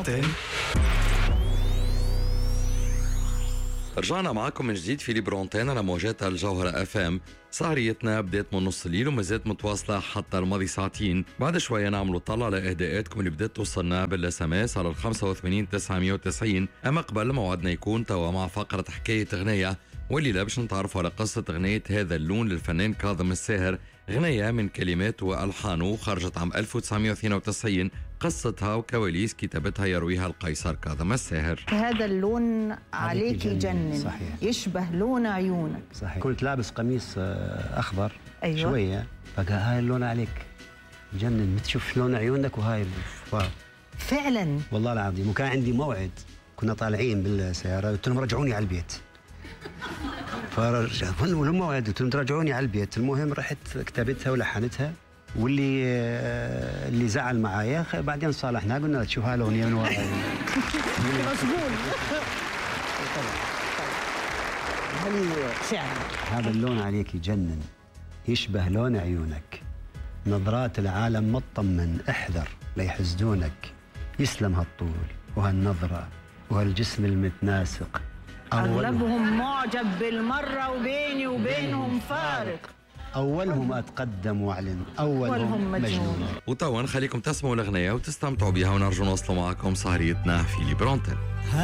برونتين. رجعنا معكم من جديد في برونتين على موجات الجوهرة اف ام. سهريتنا بدات من نص الليل وما زالت متواصله حتى الماضي ساعتين. بعد شويه نعملوا طلع على اهداءاتكم اللي بدات توصلنا بالاس ام اس على 85 990. اما قبل موعدنا يكون توا مع فقره حكايه اغنيه، والليله باش نتعرفوا على قصه اغنيه هذا اللون للفنان كاظم الساهر، غنية من كلمات والحانه خرجت عام 1992. قصتها وكواليس كتابتها يرويها القيصر كاظم الساهر. هذا اللون عليك يجنن، صحيح. يشبه لون عيونك. صحيح. كنت لابس قميص أخضر. أيوة. شوية فقال هاي اللون عليك جنن، بتشوف لون عيونك وهاي واو. فعلا والله العظيم. وكان عندي موعد، كنا طالعين بالسيارة، قلت لهم رجعوني على البيت. فرجعوا لهم موعد، قلت لهم ترجعوني على البيت. المهم رحت كتبتها ولحنتها، واللي زعل معايا بعدين صالحنا، قلنا له تشوف هاي الأغنية من وراي. مشغول. هذا اللون عليك يجنن، يشبه لون عيونك، نظرات العالم ما تطمن، احذر ليحسدونك، يسلم هالطول وهالنظرة وهالجسم المتناسق، أغلبهم معجب بالمرة وبيني وبينهم فارق، أولهم أتقدم وأعلن، أولهم مجنون. وتوا نخليكم تسمعوا الأغنية وتستمتعوا بها، ونرجو نوصلوا معكم سهريتنا في برونتين.